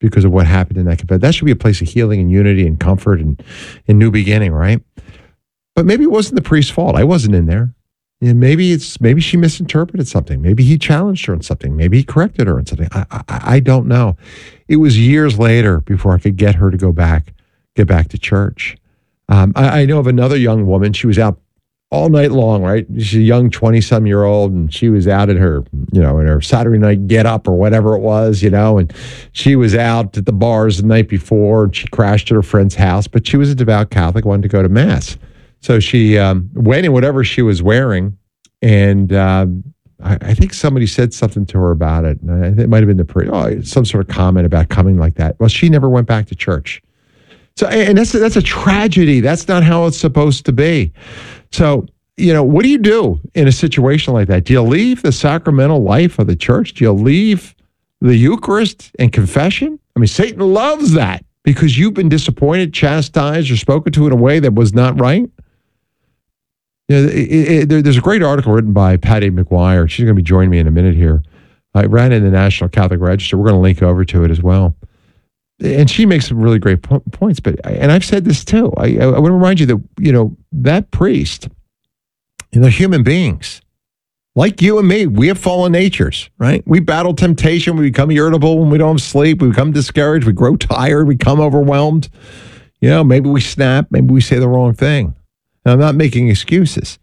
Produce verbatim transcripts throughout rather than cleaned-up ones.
because of what happened in that confession. That should be a place of healing and unity and comfort and, and new beginning, right? But maybe it wasn't the priest's fault. I wasn't in there. You know, maybe it's maybe she misinterpreted something. Maybe he challenged her on something. Maybe he corrected her on something. I, I, I don't know. It was years later before I could get her to go back, get back to church. Um, I, I know of another young woman. She was out all night long, right? She's a young twenty-some-year-old, and she was out in her, you know, in her Saturday night get up or whatever it was, you know, and she was out at the bars the night before, and she crashed at her friend's house, but she was a devout Catholic, wanted to go to Mass. So she um, went in whatever she was wearing, and um, I, I think somebody said something to her about it. And I think it might have been the priest, oh, some sort of comment about coming like that. Well, she never went back to church. So, and that's that's a tragedy. That's not how it's supposed to be. So, you know, what do you do in a situation like that? Do you leave the sacramental life of the church? Do you leave the Eucharist and confession? I mean, Satan loves that because you've been disappointed, chastised, or spoken to in a way that was not right. You know, it, it, there, there's a great article written by Patty McGuire. She's going to be joining me in a minute here. I ran in the National Catholic Register. We're going to link over to it as well. And she makes some really great po- points. But and I've said this too. I, I want to remind you that, you know, that priest, and they're human beings. Like you and me, we have fallen natures, right? We battle temptation. We become irritable when we don't have sleep. We become discouraged. We grow tired. We become overwhelmed. You know, maybe we snap. Maybe we say the wrong thing. And I'm not making excuses.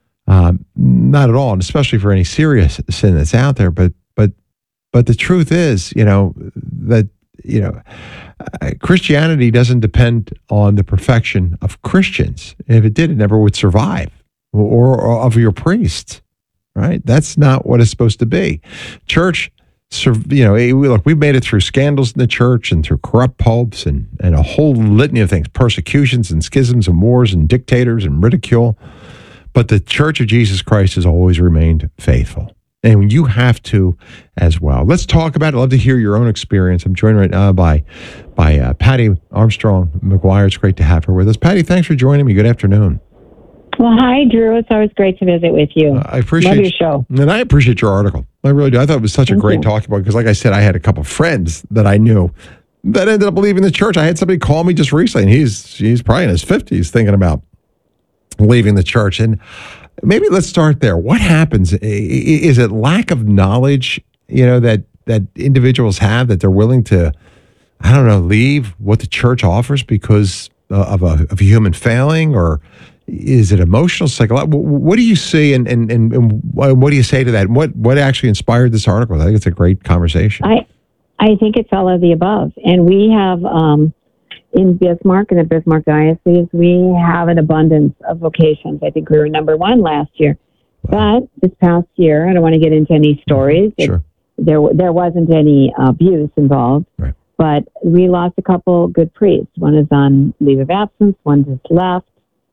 Um, not at all, and especially for any serious sin that's out there. But but but the truth is, you know, that you know, uh, Christianity doesn't depend on the perfection of Christians. If it did, it never would survive, or, or of your priests, right? That's not what it's supposed to be. Church, you know, look, we've made it through scandals in the church and through corrupt popes and, and a whole litany of things, persecutions and schisms and wars and dictators and ridicule. But the Church of Jesus Christ has always remained faithful. And you have to as well. Let's talk about it. I'd love to hear your own experience. I'm joined right now by by uh, Patty Armstrong McGuire. It's great to have her with us. Patty, thanks for joining me. Good afternoon. Well, hi, Drew. It's always great to visit with you. Uh, I appreciate Love your show. And I appreciate your article. I really do. I thought it was such Thank a great you. talking point because, like I said, I had a couple of friends that I knew that ended up leaving the church. I had somebody call me just recently, and he's he's probably in his fifties thinking about leaving the church. And maybe let's start there. What happens? Is it lack of knowledge, you know, that that individuals have that they're willing to, I don't know, leave what the church offers because of a, of a human failing, or is it emotional, psychological? What do you see, and, and, and, and what do you say to that? What what actually inspired this article? I think it's a great conversation. I I think it's all of the above. And we have, um, in Bismarck, in the Bismarck Diocese, we have an abundance of vocations. I think we were number one last year. Wow. But this past year, I don't want to get into any stories. Sure. It, there, there wasn't any abuse involved. Right. But we lost a couple good priests. One is on leave of absence. One just left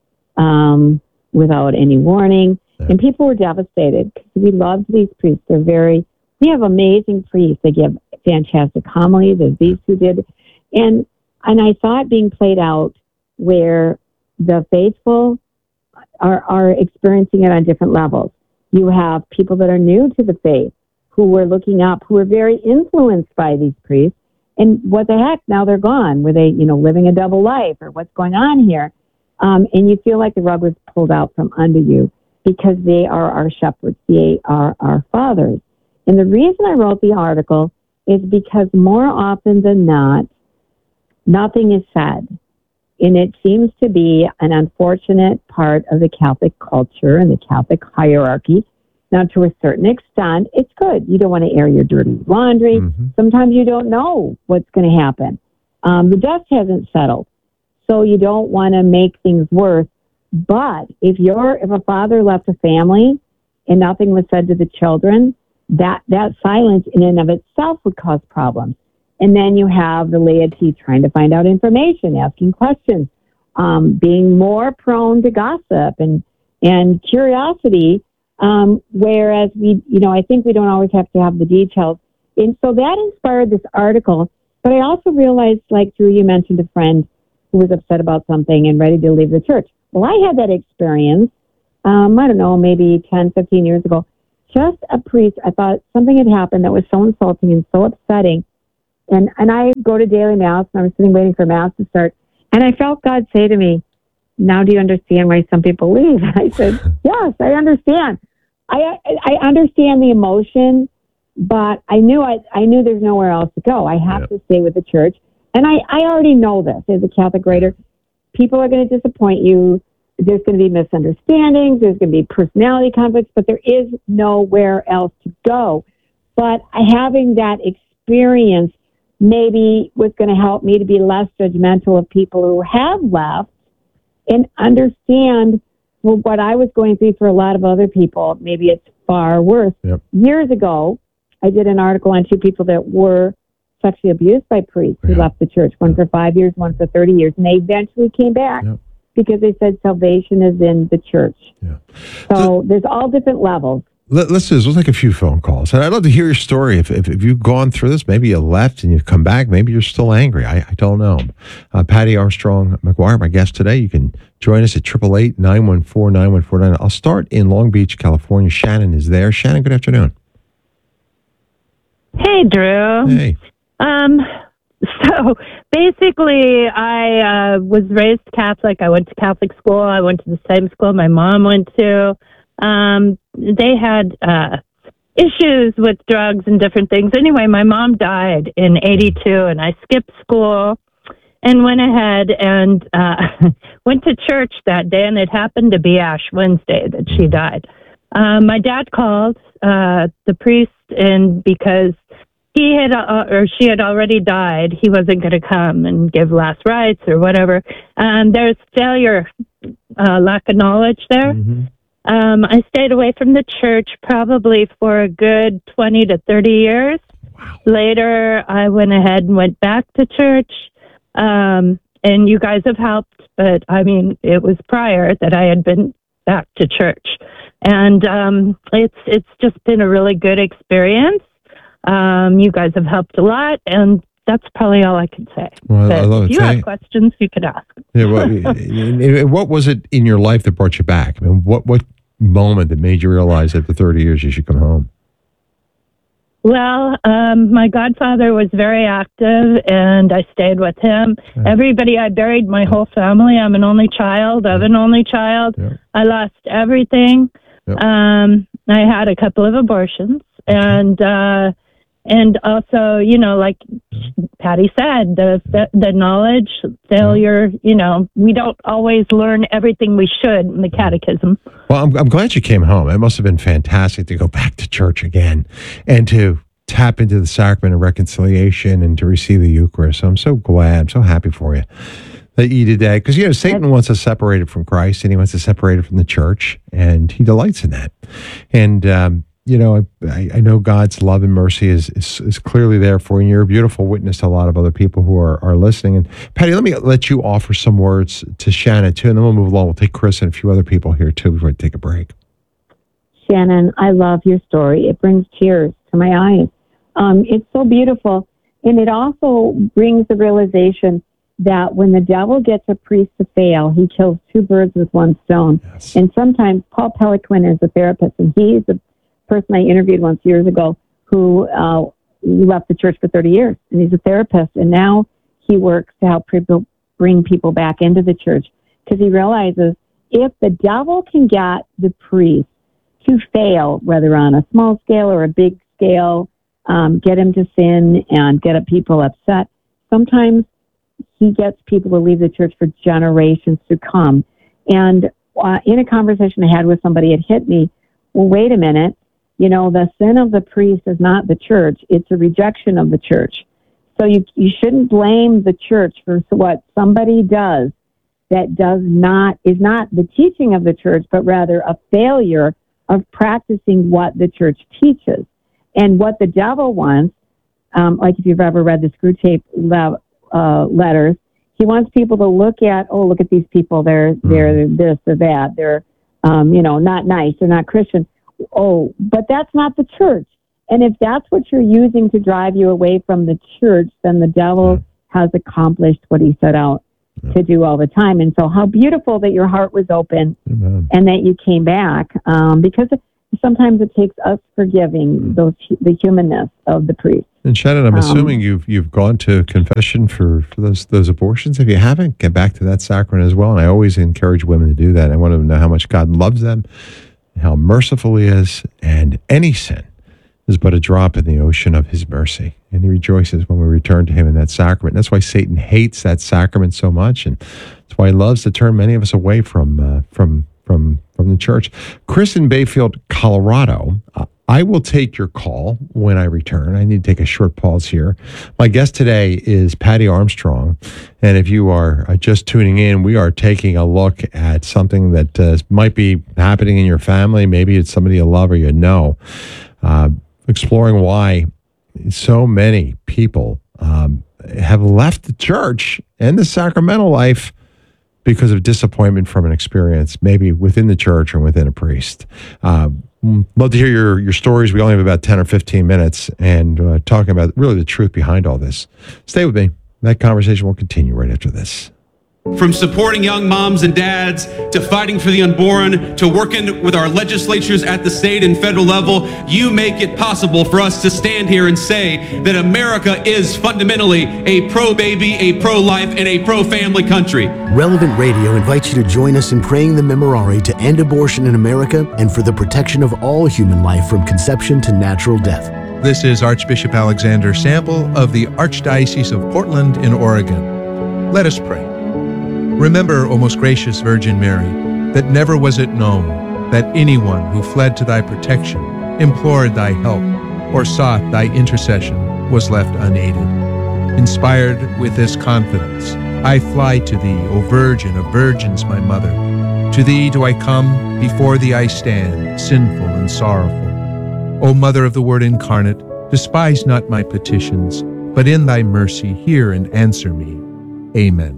um, without any warning. Yeah. And people were devastated because we loved these priests. They're very, we have amazing priests. They give fantastic homilies, as these two did. And and I saw it being played out where the faithful are, are experiencing it on different levels. You have people that are new to the faith who were looking up, who were very influenced by these priests. And what the heck, now they're gone. Were they, you know, living a double life, or what's going on here? Um, and you feel like the rug was pulled out from under you because they are our shepherds. They are our fathers. And the reason I wrote the article is because more often than not, nothing is said. And it seems to be an unfortunate part of the Catholic culture and the Catholic hierarchy. Now, to a certain extent, it's good. You don't want to air your dirty laundry. Mm-hmm. Sometimes you don't know what's going to happen. Um, the dust hasn't settled, so you don't want to make things worse. But if you're, if a father left a family and nothing was said to the children, that, that silence in and of itself would cause problems. And then you have the laity trying to find out information, asking questions, um, being more prone to gossip and, and curiosity, um, whereas we, you know, I think we don't always have to have the details. And so that inspired this article. But I also realized, like Drew, you mentioned a friend who was upset about something and ready to leave the church. Well, I had that experience, um, I don't know, maybe ten, fifteen years ago. Just a priest, I thought something had happened that was so insulting and so upsetting And, and I go to daily mass, and I was sitting waiting for mass to start. And I felt God say to me, now do you understand why some people leave? And I said, yes, I understand. I, I understand the emotion, but I knew I, I knew there's nowhere else to go. I have Yep. to stay with the church. And I, I already know this as a Catholic writer. People are going to disappoint you. There's going to be misunderstandings. There's going to be personality conflicts, but there is nowhere else to go. But having that experience maybe was going to help me to be less judgmental of people who have left and understand well, what I was going through for a lot of other people. Maybe it's far worse. Yep. Years ago, I did an article on two people that were sexually abused by priests who Yeah. left the church, one for five years, one for thirty years, and they eventually came back Yep. because they said salvation is in the church. Yeah. So there's all different levels. Let, let's do this. We'll take a few phone calls. And I'd love to hear your story. If, if, if you've gone through this, maybe you left and you've come back. Maybe you're still angry. I, I don't know. Uh, Patty Armstrong McGuire, my guest today. You can join us at eight eight eight, nine one four, nine one four nine. I'll start in Long Beach, California. Shannon is there. Shannon, good afternoon. Hey, Drew. Hey. Um, so basically, I uh, was raised Catholic. I went to Catholic school. I went to the same school my mom went to. Um, they had uh, issues with drugs and different things. Anyway, my mom died in eighty-two, and I skipped school and went ahead and uh, went to church that day, and it happened to be Ash Wednesday that she died. Um, my dad called uh, the priest, and because he had uh, or she had already died, he wasn't going to come and give last rites or whatever. Um, there's failure, uh, lack of knowledge there. Mm-hmm. Um, I stayed away from the church probably for a good twenty to thirty years. Wow. Later, I went ahead and went back to church, um, and you guys have helped, but I mean, it was prior that I had been back to church. And um, it's it's just been a really good experience. Um, you guys have helped a lot, and that's probably all I can say. Well, But I love it. if you Say- have questions, you could ask. Yeah, well, what was it in your life that brought you back? I mean, what, what moment that made you realize after thirty years you should come home? Well, um, my godfather was very active, and I stayed with him. Okay. Everybody, I buried my whole family. I'm an only child of an only child. Yeah. I lost everything. Yep. Um, I had a couple of abortions, and uh, and also, you know, like Patty said, the the, the knowledge failure. You know, we don't always learn everything we should in the catechism. Well, I'm, I'm glad you came home. It must have been fantastic to go back to church again and to tap into the sacrament of reconciliation and to receive the Eucharist. So I'm so glad. I'm so happy for you that you did that. Because, you know, Satan wants us separated from Christ, and he wants us separated from the church, and he delights in that. And, um, you know, I, I know God's love and mercy is, is is clearly there for you. And you're a beautiful witness to a lot of other people who are, are listening. And Patty, let me let you offer some words to Shannon, too, and then we'll move along. We'll take Chris and a few other people here, too, before we take a break. Shannon, I love your story. It brings tears to my eyes. Um, it's so beautiful. And it also brings the realization that when the devil gets a priest to fail, he kills two birds with one stone. Yes. And sometimes Paul Peliquin is a therapist, and he's a person I interviewed once years ago who uh, left the church for thirty years. And he's a therapist. And now he works to help people bring people back into the church because he realizes if the devil can get the priest to fail, whether on a small scale or a big scale, um, get him to sin and get people upset, sometimes he gets people to leave the church for generations to come. And uh, in a conversation I had with somebody, it hit me, well, wait a minute, you know, the sin of the priest is not the church, it's a rejection of the church. So you, you shouldn't blame the church for what somebody does that does not, is not the teaching of the church, but rather a failure of practicing what the church teaches. And what the devil wants, um, like if you've ever read the Screw Tape le- uh, letters, he wants people to look at, oh, look at these people, they're, they're this or that, they're, um, you know, not nice, they're not Christian. Oh, but that's not the church. And if that's what you're using to drive you away from the church, then the devil has accomplished what he set out to do all the time. And so how beautiful that your heart was open Amen. and that you came back, um, because sometimes it takes us forgiving those the humanness of the priest. And Shannon, I'm Um, assuming you've you've gone to confession for, for those those abortions. If you haven't, get back to that sacrament as well. And I always encourage women to do that. I want them to know how much God loves them, how merciful He is, and any sin is but a drop in the ocean of His mercy. And He rejoices when we return to Him in that sacrament. That's why Satan hates that sacrament so much, and that's why he loves to turn many of us away from uh, from from from the church. Chris in Bayfield, Colorado. Uh, I will take your call when I return. I need to take a short pause here. My guest today is Patty Armstrong. And if you are uh, just tuning in, we are taking a look at something that uh, might be happening in your family. Maybe it's somebody you love or you know. Uh, exploring why so many people um, have left the church and the sacramental life because of disappointment from an experience, maybe within the church or within a priest. Uh, love to hear your, your stories. We only have about ten or fifteen minutes and uh, talking about really the truth behind all this. Stay with me. That conversation will continue right after this. From supporting young moms and dads, to fighting for the unborn, to working with our legislatures at the state and federal level, you make it possible for us to stand here and say that America is fundamentally a pro-baby, a pro-life, and a pro-family country. Relevant Radio invites you to join us in praying the Memorare to end abortion in America and for the protection of all human life from conception to natural death. This is Archbishop Alexander Sample of the Archdiocese of Portland in Oregon. Let us pray. Remember, O most gracious Virgin Mary, that never was it known that anyone who fled to thy protection, implored thy help, or sought thy intercession was left unaided. Inspired with this confidence, I fly to thee, O Virgin of Virgins, my mother. To thee do I come, before thee I stand, sinful and sorrowful. O Mother of the Word incarnate, despise not my petitions, but in thy mercy hear and answer me. Amen.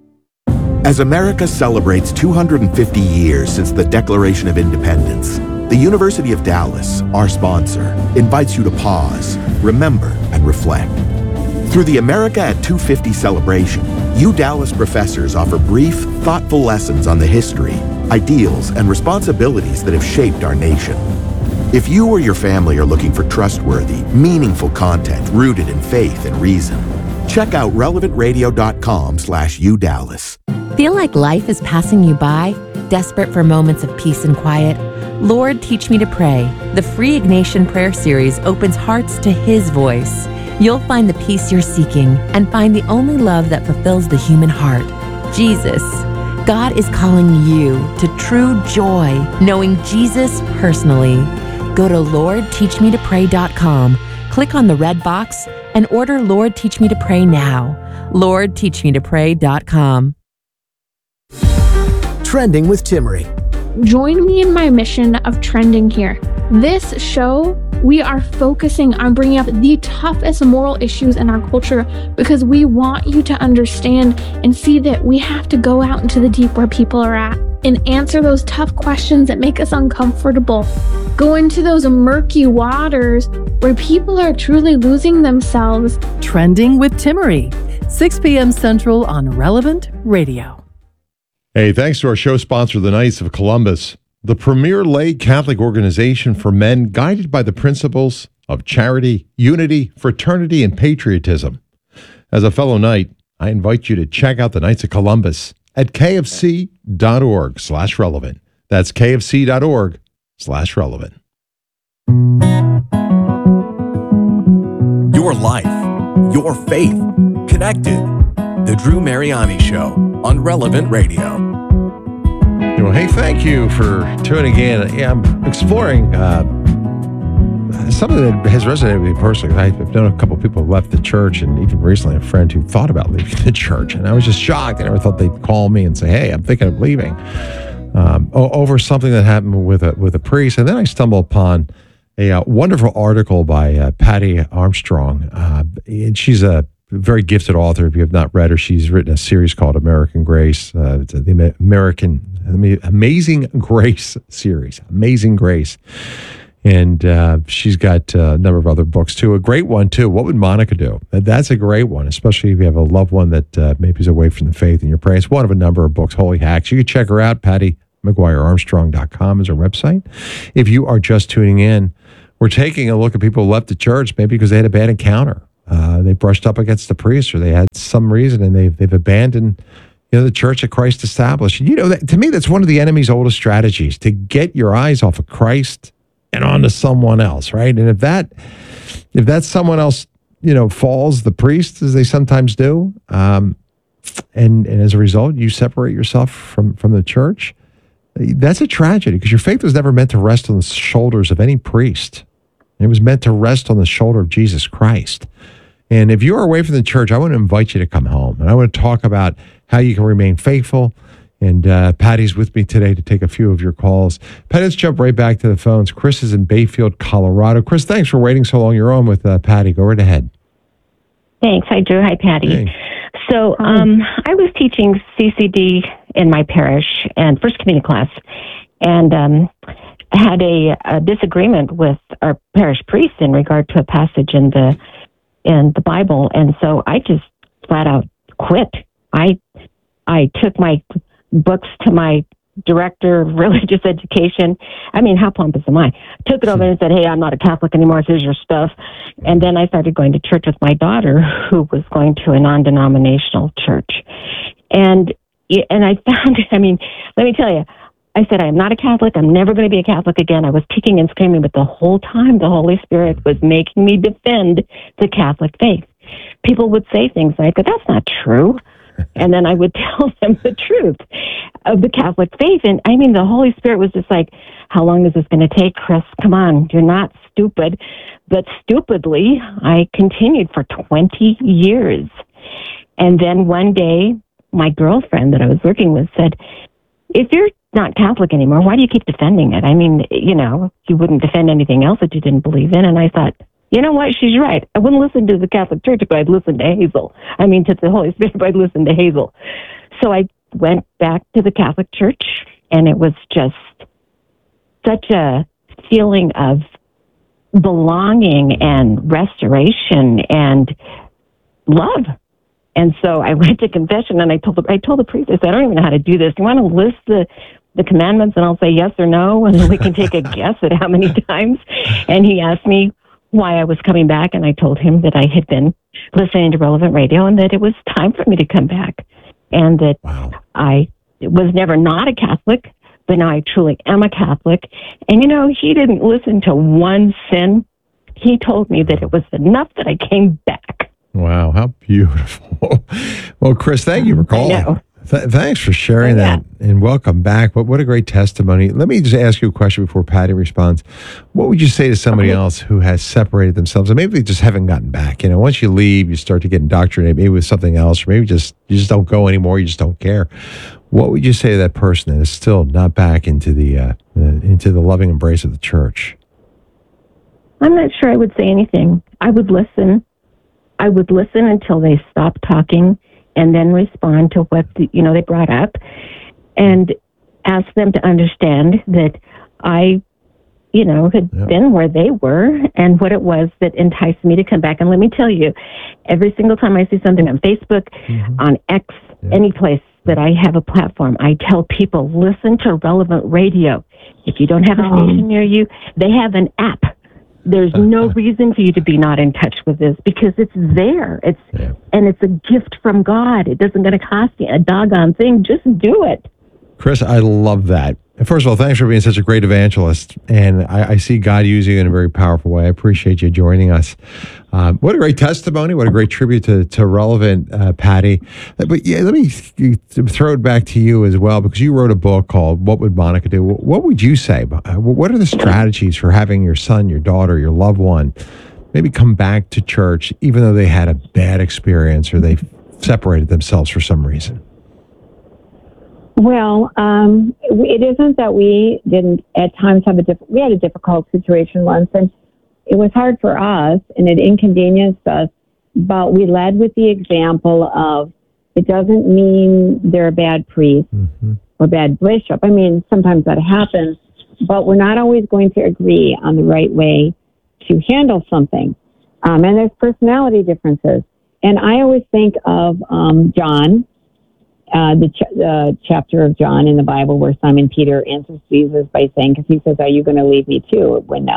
As America celebrates two hundred fifty years since the Declaration of Independence, the University of Dallas, our sponsor, invites you to pause, remember, and reflect. Through the America at two fifty celebration, U Dallas professors offer brief, thoughtful lessons on the history, ideals, and responsibilities that have shaped our nation. If you or your family are looking for trustworthy, meaningful content rooted in faith and reason, check out relevant radio dot com slash U Dallas. Feel like life is passing you by? Desperate for moments of peace and quiet? Lord, Teach Me to Pray. The free Ignatian Prayer Series opens hearts to His voice. You'll find the peace you're seeking and find the only love that fulfills the human heart, Jesus. God is calling you to true joy, knowing Jesus personally. Go to lord teach me to pray dot com, click on the red box, and order Lord Teach Me to Pray now. lord teach me to pray dot com. Trending with Timmery. Join me in my mission of trending here. This show, we are focusing on bringing up the toughest moral issues in our culture because we want you to understand and see that we have to go out into the deep where people are at and answer those tough questions that make us uncomfortable. Go into those murky waters where people are truly losing themselves. Trending with Timmery, six p.m. Central on Relevant Radio. Hey, thanks to our show sponsor, the Knights of Columbus, the premier lay Catholic organization for men guided by the principles of charity, unity, fraternity, and patriotism. As a fellow Knight, I invite you to check out the Knights of Columbus at kfc.org slash relevant. That's kfc.org slash relevant. Your life, your faith, connected. The Drew Mariani Show on Relevant Radio. Well, hey, thank you for tuning in. Yeah, I'm exploring uh, something that has resonated with me personally. I've known a couple of people who left the church, and even recently a friend who thought about leaving the church. And I was just shocked. I never thought they'd call me and say, hey, I'm thinking of leaving, um, over something that happened with a, with a priest. And then I stumbled upon a uh, wonderful article by uh, Patty Armstrong. Uh, and she's a very gifted author. If you have not read her, she's written a series called American Grace. Uh, it's the American Amazing Grace series, Amazing Grace. And uh, she's got uh, a number of other books too. A great one too. What would Monica do? That's a great one, especially if you have a loved one that uh, maybe is away from the faith and you're praying. It's one of a number of books, Holy Hacks. You can check her out. Patty McGuire Armstrong dot com is her website. If you are just tuning in, we're taking a look at people who left the church maybe because they had a bad encounter. Uh, they brushed up against the priest, or they had some reason, and they've they've abandoned, you know, the church that Christ established. And, you know, that, to me, that's one of the enemy's oldest strategies, to get your eyes off of Christ and onto someone else, right? And if that if that someone else, you know, falls, the priest, as they sometimes do, um, and and as a result, you separate yourself from from the church, that's a tragedy, because your faith was never meant to rest on the shoulders of any priest. It was meant to rest on the shoulder of Jesus Christ. And if you're away from the church, I want to invite you to come home. And I want to talk about how you can remain faithful. And uh, Patty's with me today to take a few of your calls. Patty, let's jump right back to the phones. Chris is in Bayfield, Colorado. Chris, thanks for waiting so long. You're on with uh, Patty. Go right ahead. Thanks. Hi, Drew. Hi, Patty. Hey. So um, I was teaching C C D in my parish and First Communion class, and um, had a, a disagreement with our parish priest in regard to a passage in the in the Bible, and so I just flat out quit. I I took my books to my director of religious education. I mean, how pompous am I? Took it over and said, "Hey, I'm not a Catholic anymore. Here's your stuff." And then I started going to church with my daughter, who was going to a non-denominational church, and and I found, I mean, let me tell you, I said, I am not a Catholic. I'm never going to be a Catholic again. I was kicking and screaming, but the whole time the Holy Spirit was making me defend the Catholic faith. People would say things like, that's not true. And then I would tell them the truth of the Catholic faith. And I mean, the Holy Spirit was just like, how long is this going to take, Chris? Come on, you're not stupid. But stupidly, I continued for twenty years. And then one day, my girlfriend that I was working with said, if you're not Catholic anymore, why do you keep defending it? I mean, you know, you wouldn't defend anything else that you didn't believe in. And I thought, you know what? She's right. I wouldn't listen to the Catholic Church if I'd listen to Hazel. I mean, to the Holy Spirit if I'd listen to Hazel. So I went back to the Catholic Church, and it was just such a feeling of belonging and restoration and love. And so I went to confession, and I told the, I told the priest, I said, I don't even know how to do this. You want to list the, the commandments, and I'll say yes or no, and then we can take a guess at how many times. And he asked me why I was coming back, and I told him that I had been listening to Relevant Radio and that it was time for me to come back, and that Wow. I was never not a Catholic, but now I truly am a Catholic. And, you know, he didn't listen to one sin. He told me that it was enough that I came back. Wow, how beautiful. Well, Chris, thank you for calling. Th- thanks for sharing Oh, yeah. that, and welcome back. But what a great testimony. Let me just ask you a question before Patty responds. What would you say to somebody Okay. else who has separated themselves, and maybe they just haven't gotten back? You know, once you leave, you start to get indoctrinated, maybe with something else, or maybe just you just don't go anymore. You just don't care. What would you say to that person that is still not back into the uh, uh, into the loving embrace of the church? I'm not sure I would say anything. I would listen. I would listen until they stopped talking, and then respond to what the, you know they brought up, and ask them to understand that I, you know, had Yep. been where they were and what it was that enticed me to come back. And let me tell you, every single time I see something on Facebook, on X, any place that I have a platform, I tell people, listen to Relevant Radio. If you don't have a station near you, they have an app. There's no reason for you to be not in touch with this, because it's there. It's Yeah. and it's a gift from God. It doesn't going to cost you a doggone thing. Just do it. Chris, I love that. And first of all, thanks for being such a great evangelist. And I, I see God using you in a very powerful way. I appreciate you joining us. Um, what a great testimony. What a great tribute to, to Relevant, uh, Patty. But yeah, let me throw it back to you as well, because you wrote a book called What Would Monica Do? What would you say? What are the strategies for having your son, your daughter, your loved one maybe come back to church, even though they had a bad experience or they separated themselves for some reason? Well, um, it isn't that we didn't at times have a diff- we had a difficult situation once, and it was hard for us, and it inconvenienced us. But we led with the example of it doesn't mean they're a bad priest Mm-hmm. or bad bishop. I mean, sometimes that happens, but we're not always going to agree on the right way to handle something. Um, and there's personality differences. And I always think of um, John. Uh, the, ch- the chapter of John in the Bible where Simon Peter answers Jesus by saying, because he says, are you going to leave me too? When um,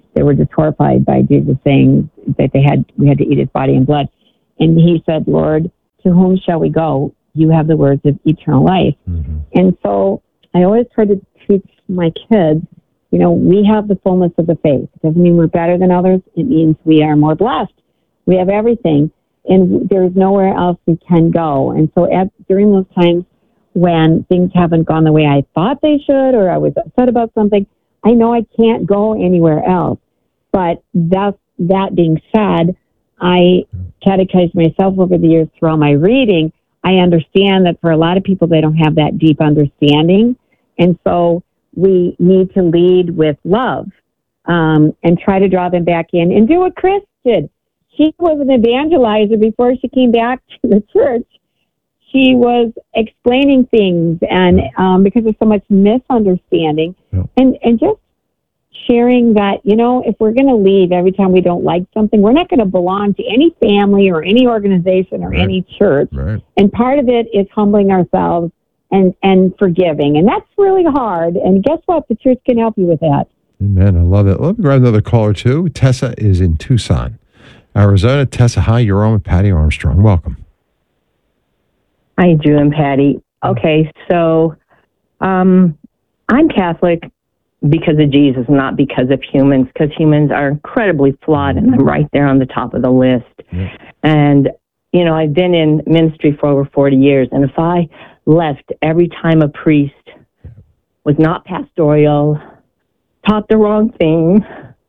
they were just horrified by Jesus saying that they had we had to eat his body and blood. And he said, Lord, to whom shall we go? You have the words of eternal life. Mm-hmm. And so I always try to teach my kids, you know, we have the fullness of the faith. It doesn't mean we're better than others. It means we are more blessed. We have everything, and there's nowhere else we can go. And so at, during those times when things haven't gone the way I thought they should, or I was upset about something, I know I can't go anywhere else. But that's, that being said, I catechized myself over the years through all my reading. I understand that for a lot of people, they don't have that deep understanding. And so we need to lead with love um, and try to draw them back in and do what Chris did. She was an evangelizer before she came back to the church. She was explaining things, and um, because there's so much misunderstanding, yeah. and, and just sharing that, you know, if we're going to leave every time we don't like something, we're not going to belong to any family or any organization or right. any church. Right. And part of it is humbling ourselves and, and forgiving. And that's really hard. And guess what? The church can help you with that. Amen. I love it. Let me grab another caller, too. Tessa is in Tucson, Arizona. Tessa, hi. You're on with Patty Armstrong. Welcome. Hi, Drew and Patty. Okay, so um, I'm Catholic because of Jesus, not because of humans, because humans are incredibly flawed, and I'm right there on the top of the list. Yeah. And, you know, I've been in ministry for over forty years, and if I left every time a priest was not pastoral, taught the wrong thing,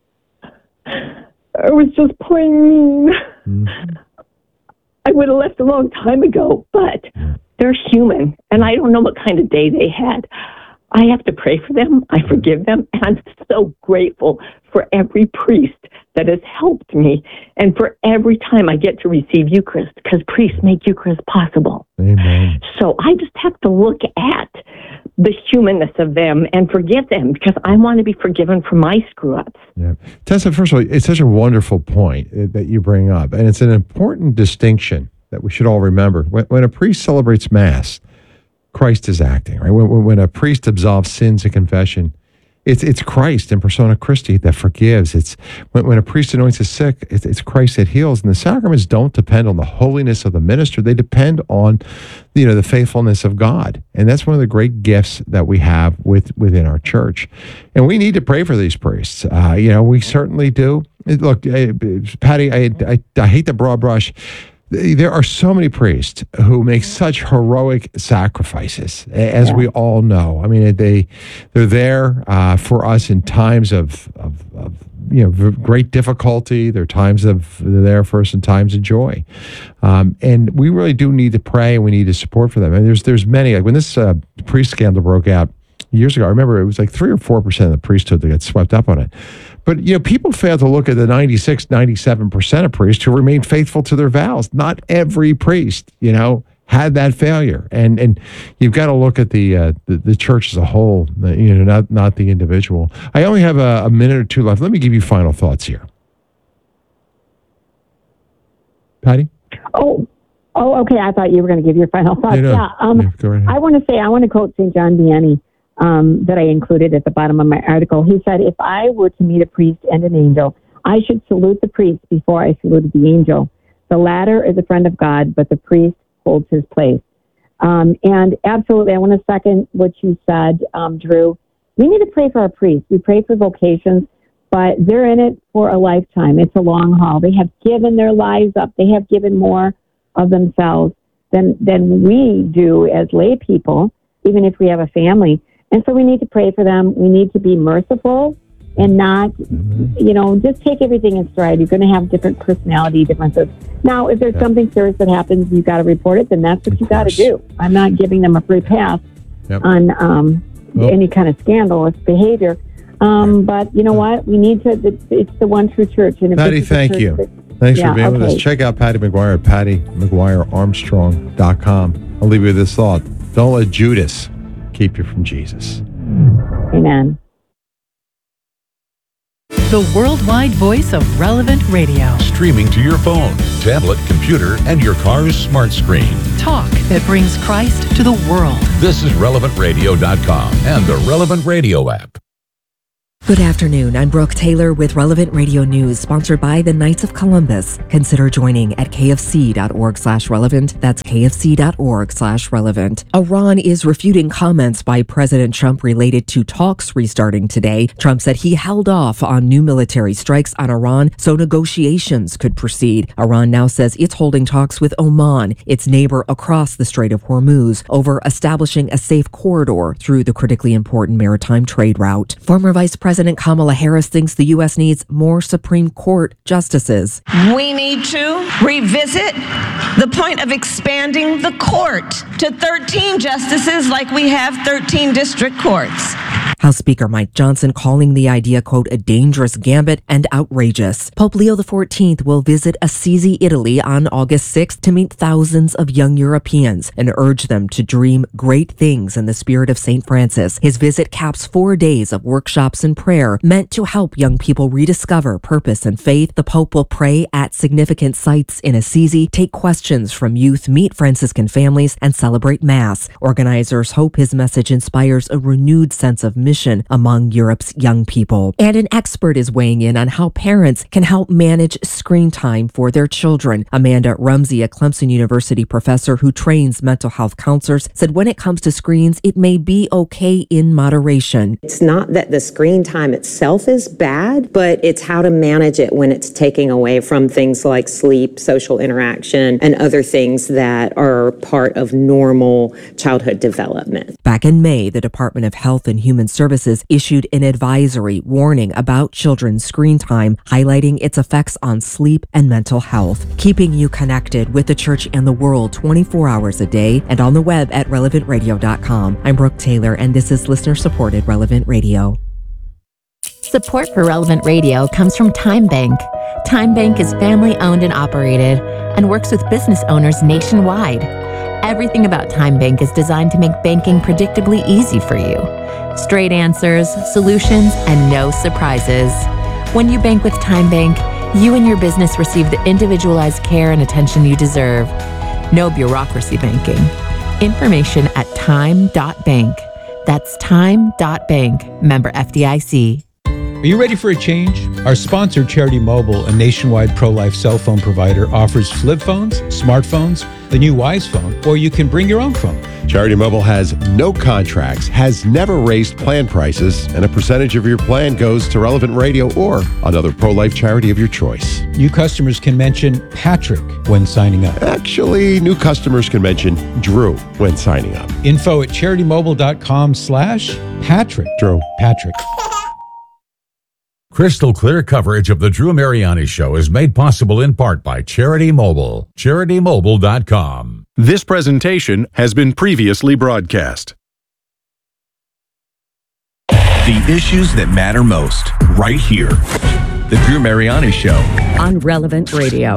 or was just plain mean, mm. I would have left a long time ago, but they're human, and I don't know what kind of day they had. I have to pray for them. I forgive them, and I'm so grateful for every priest that has helped me, and for every time I get to receive Eucharist, because priests make Eucharist possible. Amen. So I just have to look at the humanness of them and forgive them, because I want to be forgiven for my screw-ups. Yeah. Tessa, first of all, it's such a wonderful point that you bring up, and it's an important distinction that we should all remember. When, when a priest celebrates Mass, Christ is acting, right? When, when a priest absolves sins in confession, it's it's Christ in persona Christi that forgives. It's when, when a priest anoints the sick, it's, it's Christ that heals. And the sacraments don't depend on the holiness of the minister; they depend on, you know, the faithfulness of God. And that's one of the great gifts that we have with within our church. And we need to pray for these priests. Uh, you know, we certainly do. Look, Patty, I, I I hate the broad brush. There are so many priests who make such heroic sacrifices, as yeah. we all know. I mean, they they're there uh, for us in times of, of, of you know great difficulty. There are times of they're there for us in times of joy, um, and we really do need to pray and we need to support for them. And there's there's many like when this uh, priest scandal broke out years ago. I remember it was like three or four percent of the priesthood that got swept up on it. But, you know, people fail to look at the ninety-six, ninety-seven percent of priests who remain faithful to their vows. Not every priest, you know, had that failure. And and you've got to look at the uh, the, the church as a whole, you know, not not the individual. I only have a, a minute or two left. Let me give you final thoughts here. Patty? Oh, oh, okay. I thought you were going to give your final thoughts. No, no. Yeah. Um, yeah, go right ahead. I want to say, I want to quote Saint John Vianney. Um, that I included at the bottom of my article. He said, if I were to meet a priest and an angel, I should salute the priest before I saluted the angel. The latter is a friend of God, but the priest holds his place. Um, and absolutely, I want to second what you said, um, Drew. We need to pray for our priests. We pray for vocations, but they're in it for a lifetime. It's a long haul. They have given their lives up. They have given more of themselves than, than we do as lay people, even if we have a family. And so we need to pray for them. We need to be merciful and not, mm-hmm. you know, just take everything in stride. You're going to have different personality differences. Now, if there's yeah. something serious that happens, you've got to report it, then that's what of you got to do. I'm not giving them a free pass yep. on um, well, any kind of scandalous behavior. Um, but you know what? We need to, it's the one true church. And if Patty, thank you. That, Thanks yeah, for being okay. with us. Check out Patty McGuire at patty mcguire armstrong dot com. I'll leave you with this thought. Don't let Judas keep you from Jesus. Amen. The worldwide voice of Relevant Radio. Streaming to your phone, tablet, computer, and your car's smart screen. Talk that brings Christ to the world. This is relevant radio dot com and the Relevant Radio app. Good afternoon. I'm Brooke Taylor with Relevant Radio News, sponsored by the Knights of Columbus. Consider joining at kfc.org slash relevant. That's kfc.org slash relevant. Iran is refuting comments by President Trump related to talks restarting today. Trump said he held off on new military strikes on Iran so negotiations could proceed. Iran now says it's holding talks with Oman, its neighbor across the Strait of Hormuz, over establishing a safe corridor through the critically important maritime trade route. Former Vice President President Kamala Harris thinks the U S needs more Supreme Court justices. We need to revisit the point of expanding the court to thirteen justices like we have thirteen district courts. House Speaker Mike Johnson calling the idea, quote, a dangerous gambit and outrageous. Pope Leo the fourteenth will visit Assisi, Italy on August sixth to meet thousands of young Europeans and urge them to dream great things in the spirit of Saint Francis. His visit caps four days of workshops and prayer meant to help young people rediscover purpose and faith. The Pope will pray at significant sites in Assisi, take questions from youth, meet Franciscan families, and celebrate Mass. Organizers hope his message inspires a renewed sense of mission among Europe's young people. And an expert is weighing in on how parents can help manage screen time for their children. Amanda Rumsey, a Clemson University professor who trains mental health counselors, said when it comes to screens, it may be okay in moderation. It's not that the screen time itself is bad, but it's how to manage it when it's taking away from things like sleep, social interaction, and other things that are part of normal childhood development. Back in May, the Department of Health and Human Services issued an advisory warning about children's screen time, highlighting its effects on sleep and mental health. Keeping you connected with the church and the world twenty-four hours a day and on the web at relevant radio dot com. I'm Brooke Taylor, and this is listener-supported Relevant Radio. Support for Relevant Radio comes from Time Bank. Time Bank is family-owned and operated and works with business owners nationwide. Everything about Time Bank is designed to make banking predictably easy for you. Straight answers, solutions, and no surprises. When you bank with Time Bank, you and your business receive the individualized care and attention you deserve. No bureaucracy banking. Information at time dot bank. That's time dot bank. Member F D I C. Are you ready for a change? Our sponsor, Charity Mobile, a nationwide pro-life cell phone provider, offers flip phones, smartphones, the new Wise phone, or you can bring your own phone. Charity Mobile has no contracts, has never raised plan prices, and a percentage of your plan goes to Relevant Radio or another pro-life charity of your choice. New customers can mention Patrick when signing up. Actually, new customers can mention Drew when signing up. Info at charity-mobile.com slash Patrick. Drew. Patrick. Crystal clear coverage of the Drew Mariani Show is made possible in part by Charity Mobile. charity mobile dot com. This presentation has been previously broadcast. The issues that matter most, right here. The Drew Mariani Show on Relevant Radio.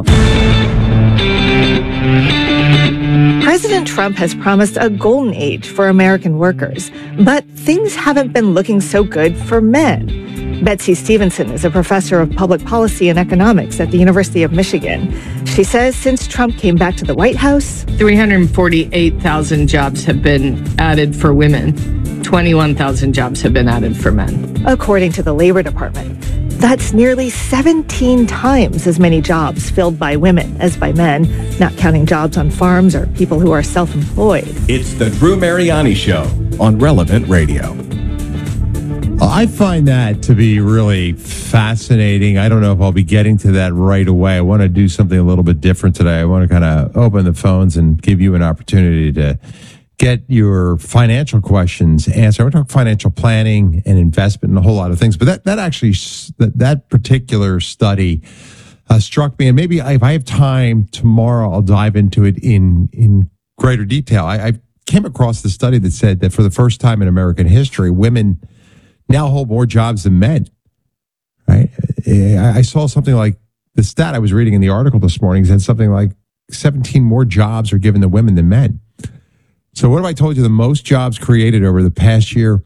President Trump has promised a golden age for American workers, but things haven't been looking so good for men. Betsy Stevenson is a professor of public policy and economics at the University of Michigan. She says since Trump came back to the White House, three hundred forty-eight thousand jobs have been added for women. twenty-one thousand jobs have been added for men. According to the Labor Department, that's nearly seventeen times as many jobs filled by women as by men, not counting jobs on farms or people who are self-employed. It's the Drew Mariani Show on Relevant Radio. I find that to be really fascinating. I don't know if I'll be getting to that right away. I want to do something a little bit different today. I want to kind of open the phones and give you an opportunity to get your financial questions answered. I want to talk financial planning and investment and a whole lot of things. But that, that actually, that, that particular study uh, struck me. And maybe if I have time tomorrow, I'll dive into it in, in greater detail. I, I came across the study that said that for the first time in American history, women now hold more jobs than men, right? I saw something like the stat I was reading in the article this morning said something like seventeen more jobs are given to women than men. So what have I told you? The most jobs created over the past year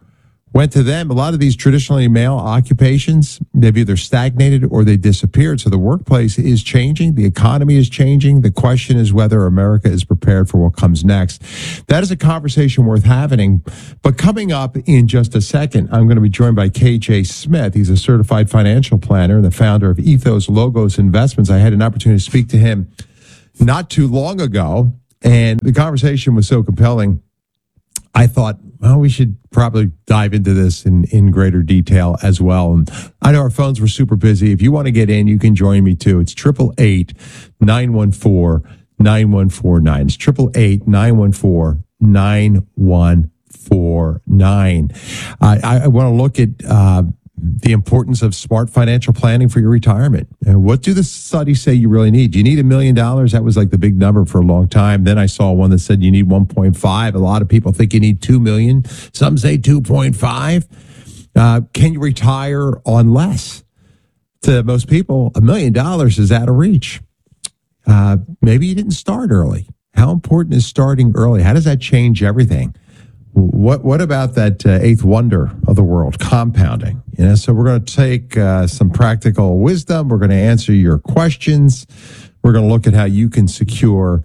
went to them. A lot of these traditionally male occupations, they've either stagnated or they disappeared. So the workplace is changing. The economy is changing. The question is whether America is prepared for what comes next. That is a conversation worth having. But coming up in just a second, I'm going to be joined by K J Smith. He's a certified financial planner and the founder of Ethos Logos Investments. I had an opportunity to speak to him not too long ago, and the conversation was so compelling. I thought, well, we should probably dive into this in, in greater detail as well. And I know our phones were super busy. If you want to get in, you can join me too. It's eight eight eight, nine one four, nine one four nine. It's eight eight eight, nine one four, nine one four nine. I, I want to look at uh, the importance of smart financial planning for your retirement. And what do the studies say you really need? Do you need a million dollars? That was like the big number for a long time. Then I saw one that said you need one point five. A lot of people think you need two million. Some say two point five. Uh, can you retire on less? To most people, a million dollars is out of reach. Uh, maybe you didn't start early. How important is starting early? How does that change everything? What what about that uh, eighth wonder of the world, compounding? You know, so we're going to take uh, some practical wisdom. We're going to answer your questions. We're going to look at how you can secure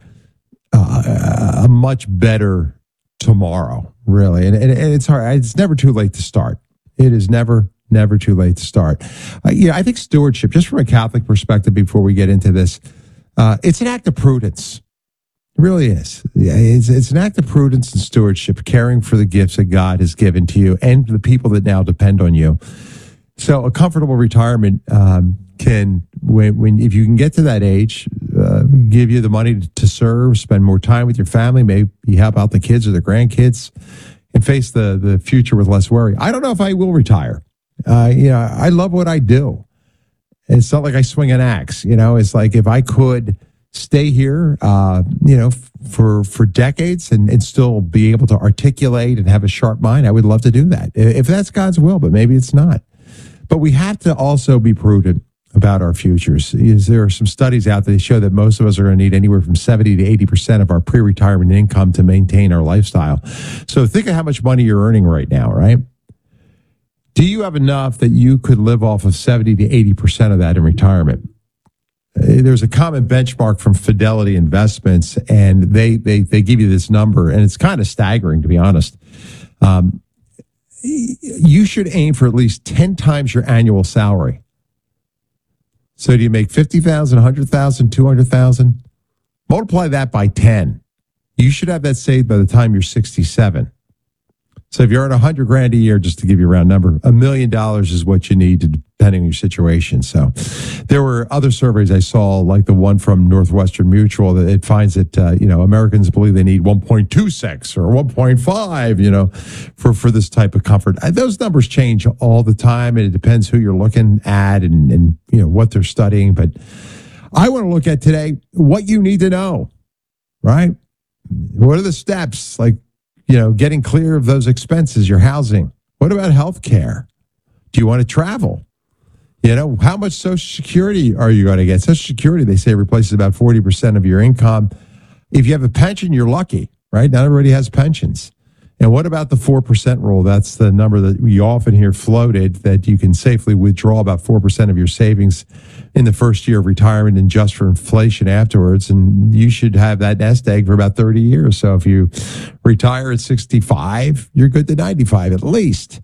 uh, a much better tomorrow, really. And, and, and it's hard. It's never too late to start. It is never, never too late to start. Uh, yeah, I think stewardship, just from a Catholic perspective, before we get into this, uh, it's an act of prudence. It really is. Yeah, it's, it's an act of prudence and stewardship, caring for the gifts that God has given to you and the people that now depend on you. So a comfortable retirement um, can, when, when if you can get to that age, uh, give you the money to serve, spend more time with your family, maybe help out the kids or the grandkids, and face the, the future with less worry. I don't know if I will retire. Uh, you know, I love what I do. It's not like I swing an axe. You know, it's like if I could stay here, uh, you know, f- for for decades and, and still be able to articulate and have a sharp mind, I would love to do that. If that's God's will, but maybe it's not. But we have to also be prudent about our futures. Is there are some studies out there that show that most of us are going to need anywhere from seventy to eighty percent of our pre-retirement income to maintain our lifestyle. So think of how much money you're earning right now, right? Do you have enough that you could live off of seventy to eighty percent of that in retirement? There's a common benchmark from Fidelity Investments, and they they they give you this number, and it's kind of staggering, to be honest. Um, you should aim for at least ten times your annual salary. So do you make fifty thousand, one hundred thousand, two hundred thousand? Multiply that by ten. You should have that saved by the time you're sixty-seven. So if you're earning one hundred grand a year, just to give you a round number, a million dollars is what you need, to, depending on your situation. So there were other surveys I saw, like the one from Northwestern Mutual, that it finds that, uh, you know, Americans believe they need one point two six or one point five, you know, for, for this type of comfort. Uh, those numbers change all the time, and it depends who you're looking at and, and, you know, what they're studying. But I want to look at today what you need to know, right? What are the steps? Like, you know, getting clear of those expenses, your housing. What about health care? Do you want to travel? You know, how much Social Security are you going to get? Social Security, they say, replaces about forty percent of your income. If you have a pension, you're lucky, right? Not everybody has pensions. And what about the four percent rule? That's the number that we often hear floated, that you can safely withdraw about four percent of your savings in the first year of retirement and just for inflation afterwards. And you should have that nest egg for about thirty years. So if you retire at sixty-five, you're good to ninety-five at least.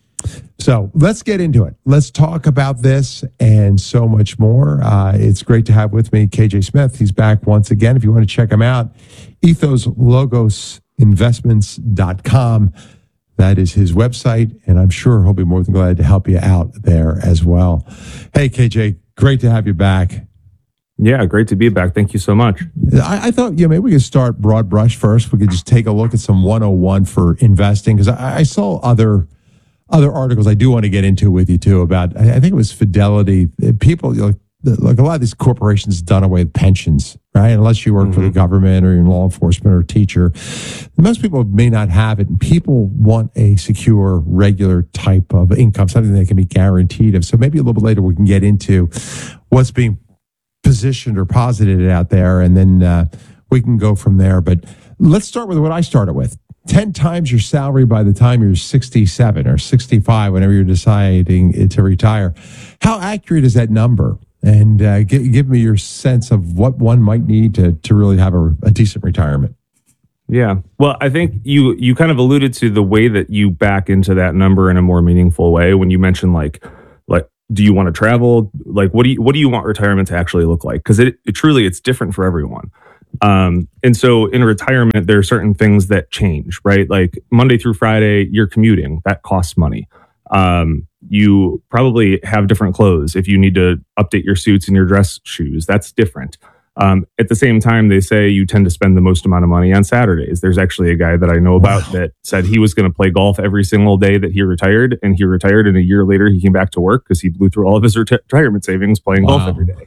So let's get into it. Let's talk about this and so much more. Uh, it's great to have with me K J Smith. He's back once again. If you want to check him out, Ethos Logos investments dot com. That is his website, and I'm sure he'll be more than glad to help you out there as well. Hey, K J, great to have you back. Yeah, great to be back. Thank you so much. I, I thought, yeah, maybe we could start broad brush first. We could just take a look at some one oh one for investing, because I, I saw other other articles I do want to get into with you too about, I, I think it was Fidelity. People, you know, like a lot of these corporations done away with pensions, right? Unless you work mm-hmm. for the government or you're in law enforcement or a teacher. Most people may not have it, and people want a secure, regular type of income, something that can be guaranteed of. So maybe a little bit later we can get into what's being positioned or posited out there, and then uh, we can go from there. But let's start with what I started with. ten times your salary by the time you're sixty-seven or sixty-five, whenever you're deciding to retire. How accurate is that number? And uh, give, give me your sense of what one might need to, to really have a, a decent retirement. Yeah. Well, I think you you kind of alluded to the way that you back into that number in a more meaningful way when you mentioned like like do you want to travel? Like what do you what do you want retirement to actually look like? Because it, it truly it's different for everyone. Um, and so in retirement, there are certain things that change, right? Like Monday through Friday, you're commuting. That costs money. Um, you probably have different clothes. If you need to update your suits and your dress shoes, that's different. Um, at the same time, they say you tend to spend the most amount of money on Saturdays. There's actually a guy that I know about wow. that said he was going to play golf every single day that he retired, and he retired, and a year later he came back to work because he blew through all of his reti- retirement savings playing wow. golf every day.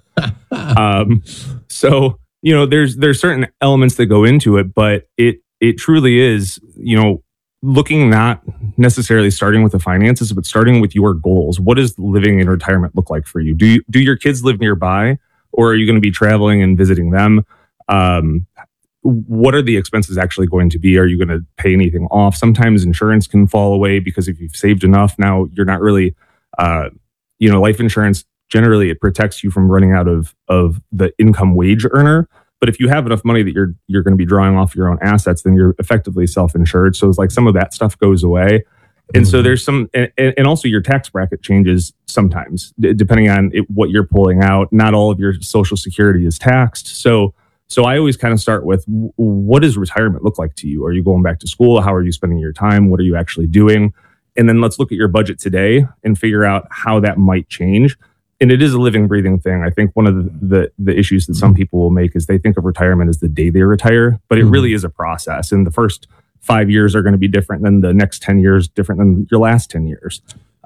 um, so, you know, there's there's certain elements that go into it, but it it truly is, you know, looking not necessarily starting with the finances, but starting with your goals. What does living in retirement look like for you? Do you, do your kids live nearby? Or are you going to be traveling and visiting them? Um, what are the expenses actually going to be? Are you going to pay anything off? Sometimes insurance can fall away because if you've saved enough, now you're not really, uh, you know, life insurance, generally it protects you from running out of, of the income wage earner. But if you have enough money that you're you're going to be drawing off your own assets, then you're effectively self-insured. So it's like some of that stuff goes away. And mm-hmm. so there's some, and, and also your tax bracket changes sometimes, d- depending on it, what you're pulling out. Not all of your Social Security is taxed. So, so I always kind of start with, w- what does retirement look like to you? Are you going back to school? How are you spending your time? What are you actually doing? And then let's look at your budget today and figure out how that might change. And it is a living, breathing thing. I think one of the, the, the issues that some people will make is they think of retirement as the day they retire, but it mm-hmm. really is a process. And the first five years are going to be different than the next ten years, different than your last ten years.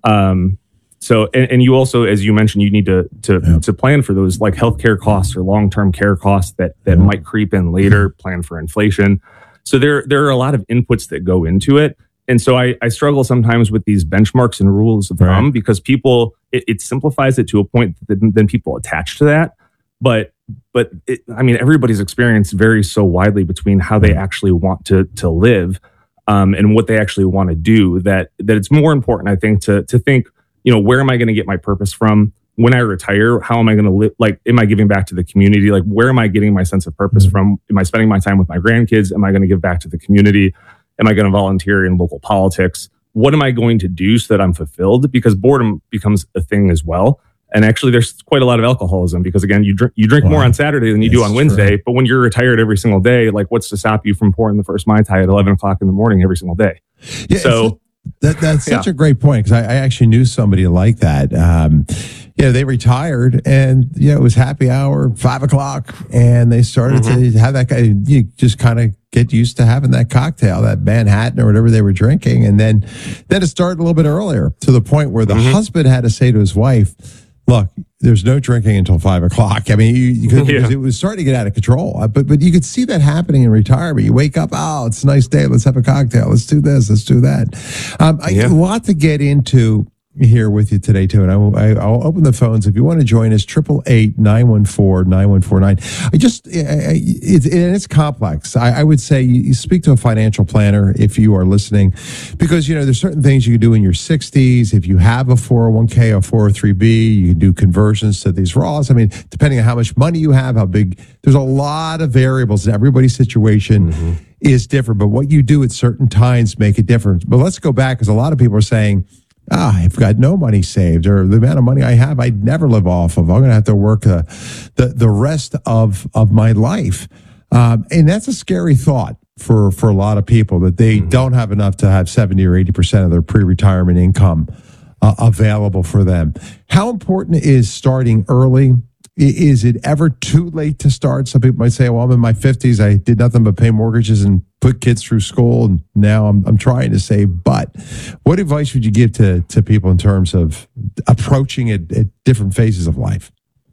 Um, so, and, and you also, as you mentioned, you need to to yeah. to plan for those like healthcare costs or long-term care costs that that yeah. might creep in later. Plan for inflation. So there there are a lot of inputs that go into it. And so I, I struggle sometimes with these benchmarks and rules of thumb right. because people it, it simplifies it to a point that then people attach to that. But But it, I mean, everybody's experience varies so widely between how they actually want to to live um, and what they actually want to do that that it's more important, I think, to to think, you know, where am I going to get my purpose from when I retire? How am I going to live? Like, am I giving back to the community? Like, where am I getting my sense of purpose mm-hmm. from? Am I spending my time with my grandkids? Am I going to give back to the community? Am I going to volunteer in local politics? What am I going to do so that I'm fulfilled? Because boredom becomes a thing as well. And actually, there's quite a lot of alcoholism because, again, you drink you drink wow. more on Saturday than you That's do on Wednesday. True. But when you're retired every single day, like, what's to stop you from pouring the first Mai Tai at eleven o'clock in the morning every single day? Yeah, so that, that's such yeah. a great point because I, I actually knew somebody like that. Um, you know, they retired and, you know, it was happy hour, five o'clock, and they started mm-hmm. to have that guy, you just kind of get used to having that cocktail, that Manhattan or whatever they were drinking. And then, then it started a little bit earlier to the point where the mm-hmm. husband had to say to his wife, look, there's no drinking until five o'clock. I mean, you, you could, yeah. it was starting to get out of control. But but you could see that happening in retirement. You wake up, oh, it's a nice day. Let's have a cocktail. Let's do this. Let's do that. Um, yeah. I, a lot to get into here with you today, too. And I will, I, I'll open the phones. If you want to join us, eight eight eight, nine one four, nine one four nine. I just, I, I, it, and it's complex. I, I would say you, you speak to a financial planner if you are listening, because, you know, there's certain things you can do in your sixties. If you have a four oh one k or four oh three b, you can do conversions to these Roths. I mean, depending on how much money you have, how big, there's a lot of variables. Everybody's situation mm-hmm. is different, but what you do at certain times make a difference. But let's go back, because a lot of people are saying, ah, I've got no money saved, or the amount of money I have, I'd never live off of. I'm going to have to work uh, the the rest of of my life, um, and that's a scary thought for for a lot of people, that they mm-hmm. don't have enough to have seventy or eighty percent of their pre-retirement income uh, available for them. How important is starting early? Is it ever too late to start? Some people might say, well, I'm in my fifties. I did nothing but pay mortgages and put kids through school, and now I'm, I'm trying to save. But what advice would you give to, to people in terms of approaching it at different phases of life?